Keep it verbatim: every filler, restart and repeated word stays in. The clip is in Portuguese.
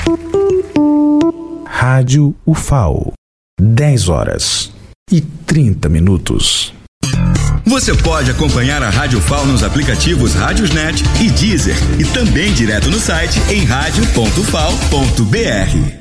Rádio U F A O, dez horas e trinta minutos. Você pode acompanhar a Rádio U F A O nos aplicativos Rádiosnet e Deezer e também direto no site em rádio ponto ufal ponto br.